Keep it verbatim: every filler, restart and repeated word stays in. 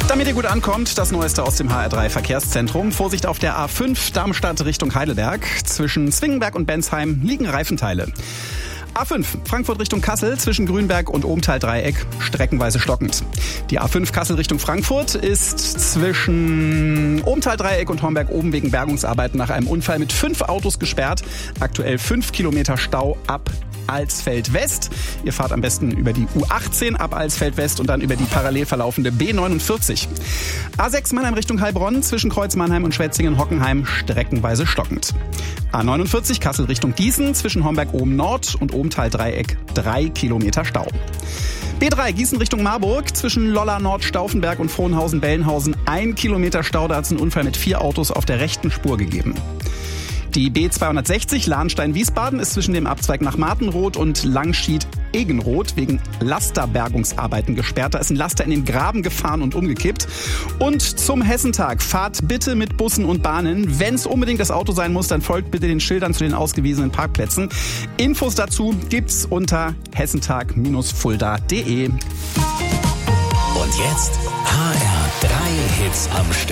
Damit ihr gut ankommt, das Neueste aus dem H R drei Verkehrszentrum. Vorsicht auf der A fünf Darmstadt Richtung Heidelberg. Zwischen Zwingenberg und Bensheim liegen Reifenteile. A fünf Frankfurt Richtung Kassel zwischen Grünberg und Obenthal-Dreieck streckenweise stockend. Die A fünf Kassel Richtung Frankfurt ist zwischen Obenthal-Dreieck und Homberg-Oben wegen Bergungsarbeiten nach einem Unfall mit fünf Autos gesperrt. Aktuell fünf Kilometer Stau ab Alsfeld West. Ihr fahrt am besten über die U achtzehn ab Alsfeld West und dann über die parallel verlaufende B neunundvierzig. A sechs Mannheim Richtung Heilbronn zwischen Kreuz Mannheim und Schwetzingen-Hockenheim streckenweise stockend. A neunundvierzig Kassel Richtung Gießen zwischen Homberg-Oben Nord und Obenthal-Dreieck drei Kilometer Stau. B drei Gießen Richtung Marburg zwischen Lolla Nord, Stauffenberg und Frohnhausen-Bellenhausen ein Kilometer Stau. Da hat es einen Unfall mit vier Autos auf der rechten Spur gegeben. Die B zweihundertsechzig Lahnstein-Wiesbaden ist zwischen dem Abzweig nach Martenroth und Langschied-Egenroth wegen Lasterbergungsarbeiten gesperrt. Da ist ein Laster in den Graben gefahren und umgekippt. Und zum Hessentag fahrt bitte mit Bussen und Bahnen. Wenn es unbedingt das Auto sein muss, dann folgt bitte den Schildern zu den ausgewiesenen Parkplätzen. Infos dazu gibt's unter hessentag Fulda punkt de. Und jetzt H R drei Hits am Stück.